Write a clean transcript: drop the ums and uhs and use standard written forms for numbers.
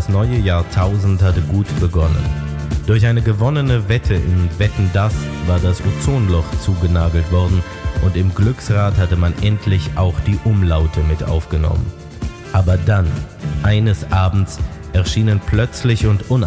das neue Jahrtausend hatte gut begonnen. Durch eine gewonnene Wette in Wetten, dass war das Ozonloch zugenagelt worden und im Glücksrad hatte man endlich auch die Umlaute mit aufgenommen. Aber dann, eines Abends, erschienen plötzlich und